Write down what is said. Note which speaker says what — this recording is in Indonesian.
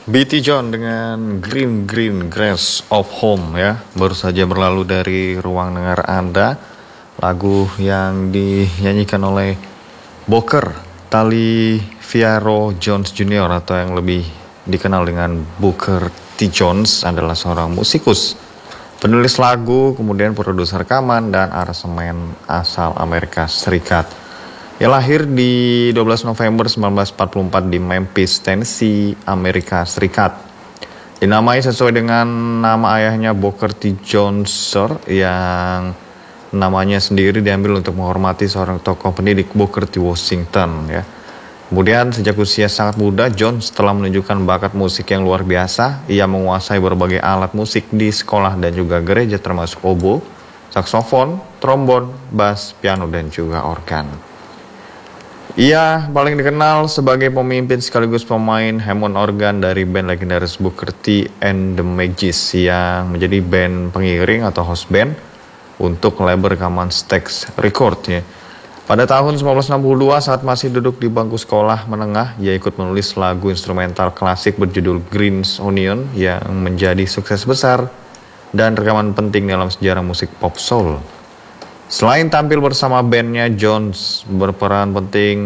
Speaker 1: BT John dengan Green Green Grass of Home ya, baru saja berlalu dari ruang dengar Anda. Lagu yang dinyanyikan oleh Booker Taliafiero Jones Jr. atau yang lebih dikenal dengan Booker T. Jones adalah seorang musikus, penulis lagu, kemudian produser rekaman dan aransemen asal Amerika Serikat. Ia lahir di 12 November 1944 di Memphis, Tennessee, Amerika Serikat. Dinamai sesuai dengan nama ayahnya Booker T. Jones yang namanya sendiri diambil untuk menghormati seorang tokoh pendidik, Booker T. Washington ya. Kemudian sejak usia sangat muda, Jones telah menunjukkan bakat musik yang luar biasa. Ia menguasai berbagai alat musik di sekolah dan juga gereja termasuk oboe, saksofon, trombon, bass, piano dan juga organ. Ia paling dikenal sebagai pemimpin sekaligus pemain Hammond organ dari band legendaris Booker T and the Magicians yang menjadi band pengiring atau host band untuk label rekaman Stax Records ya. Pada tahun 1962 saat masih duduk di bangku sekolah menengah, ia ikut menulis lagu instrumental klasik berjudul Green Onion yang menjadi sukses besar dan rekaman penting dalam sejarah musik pop soul. Selain tampil bersama bandnya, Jones berperan penting